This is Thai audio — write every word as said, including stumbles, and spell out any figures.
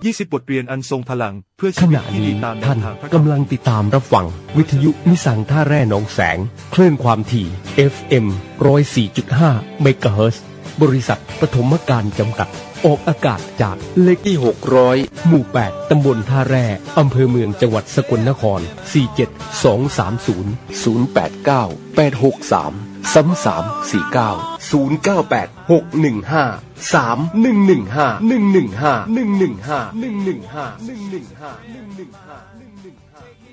ยี่สิบบทเรียนอันทรงพลังเพื่อขชีวิตณะที่ดีนี้ตามแนท่าวน ทางพระกำลังติดตามรับฟังวิทยุนิสังท่าแร่หนองแสงคลื่นความถี่ เอฟ เอ็ม หนึ่งร้อยสี่จุดห้า เมกะเฮิรตซ์บริษัทปฐมการจำกัดออกอากาศจากเลขที่หกร้อยหมู่แปดตำบลท่าแร่อำเภอเมืองจังหวัดสกลนครสี่ เจ็ด สอง สาม ศูนย์ ศูนย์ แปด เก้า แปด หก สาม สาม สาม สี่ เก้า ศูนย์ เก้า แปด หก หนึ่ง ห้า สาม หนึ่ง หนึ่ง ห้า หนึ่ง หนึ่ง ห้า หนึ่ง หนึ่ง ห้า หนึ่ง หนึ่ง ห้า หนึ่ง หนึ่ง ห้า หนึ่ง หนึ่ง ห้า